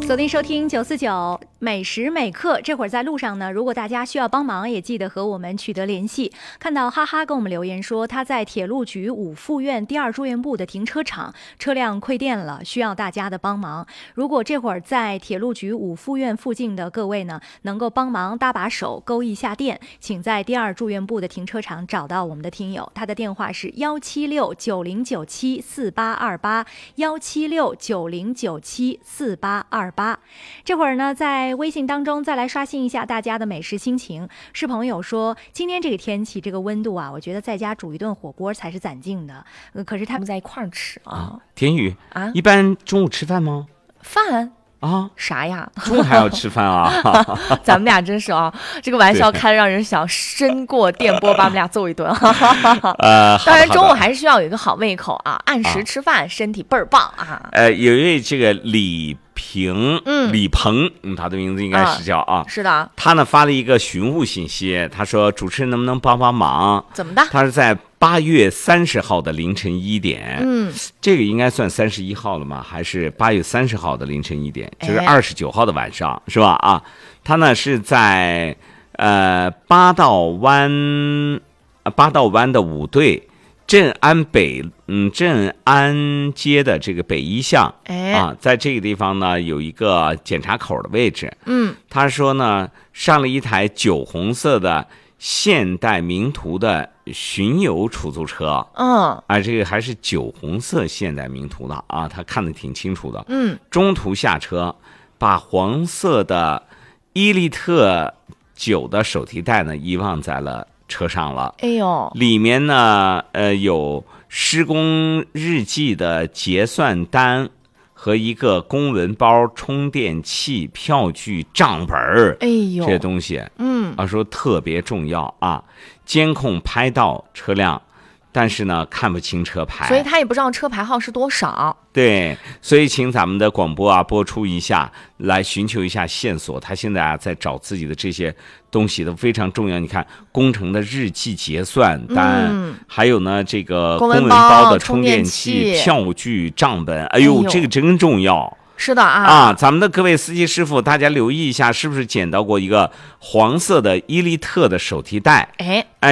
锁定收听949每时每刻。这会儿在路上呢，如果大家需要帮忙，也记得和我们取得联系。看到哈哈跟我们留言说，他在铁路局五附院第2住院部的停车场，车辆馈电了，需要大家的帮忙。如果这会儿在铁路局五附院附近的各位呢，能够帮忙搭把手，勾一下电，请在第2住院部的停车场找到我们的听友，他的电话是17690974881，17690974828。这会儿呢，在微信当中再来刷新一下大家的美食心情。是朋友说，今天这个天气，这个温度啊，我觉得在家煮一顿火锅才是攒劲的。可是他们在一块儿吃啊。 田宇啊，一般中午吃饭吗？ 饭啊？ 啥呀？ 中午还要吃饭啊？ 咱们俩真是啊，这个玩笑开得让人想伸过电波把我们俩揍一顿。当然中午还是需要有一个好胃口啊，按时吃饭，身体倍儿棒啊。 有一位这个李鹏，他的名字应该是叫是的。 他呢发了一个询问信息，他说主持人能不能帮忙？ 怎么的？ 他是在8月30号的凌晨1点，这个应该算31号了吗？还是8月30号的凌晨1点？就是29号的晚上，是吧？啊，他呢是在八道湾的5队。镇安街的这个北1巷，在这个地方呢有一个检查口的位置。他说呢上了一台酒红色的现代名图的巡游出租车。这个还是酒红色现代名图的啊，他看得挺清楚的。中途下车，把黄色的伊利特酒的手提袋呢遗忘在了车上了。 哎呦， 里面呢有施工日记的结算单和一个公文包、充电器、票据、账本哎呦， 这些东西。说特别重要啊。监控拍到车辆，但是呢看不清车牌， 所以他也不知道车牌号是多少。 对，所以请咱们的广播啊播出一下，来寻求一下线索。他现在在找自己的这些东西都非常重要。你看工程的日记结算单，还有呢这个公文包的充电器、票据、账本。哎呦，这个真重要。 是的啊， 咱们的各位司机师傅，大家留意一下，是不是捡到过一个黄色的伊利特的手提袋？